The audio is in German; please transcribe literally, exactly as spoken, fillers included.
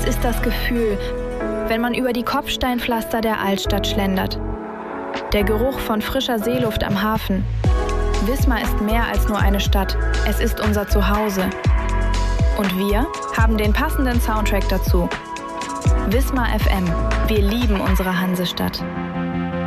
Es ist das Gefühl, wenn man über die Kopfsteinpflaster der Altstadt schlendert. Der Geruch von frischer Seeluft am Hafen. Wismar ist mehr als nur eine Stadt. Es ist unser Zuhause. Und wir haben den passenden Soundtrack dazu. Wismar F M. Wir lieben unsere Hansestadt.